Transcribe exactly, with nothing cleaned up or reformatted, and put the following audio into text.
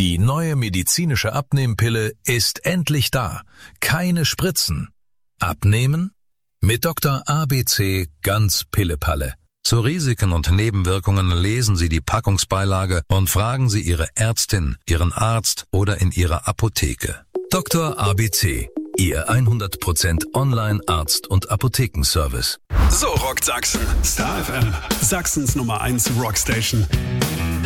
Die neue medizinische Abnehmpille ist endlich da. Keine Spritzen. Abnehmen? Mit Doktor A B C ganz Pille-Palle. Zu Risiken und Nebenwirkungen lesen Sie die Packungsbeilage und fragen Sie Ihre Ärztin, Ihren Arzt oder in Ihrer Apotheke. Doktor A B C, Ihr hundert Prozent Online-Arzt- und Apothekenservice. So rockt Sachsen. Star F M, Sachsens Nummer eins Rockstation.